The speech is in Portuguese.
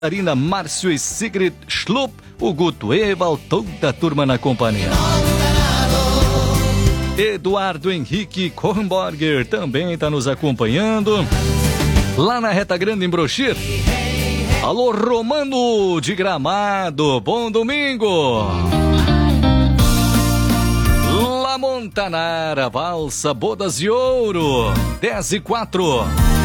Catarina, Márcio e Sigrid Schlupp, o Guto Eval, toda a turma na companhia. Eduardo Henrique Kornborger também está nos acompanhando. Lá na Reta Grande, em Brochir. Alô, Romano de Gramado, bom domingo. La Montanara, Valsa, Bodas de Ouro, 10:04.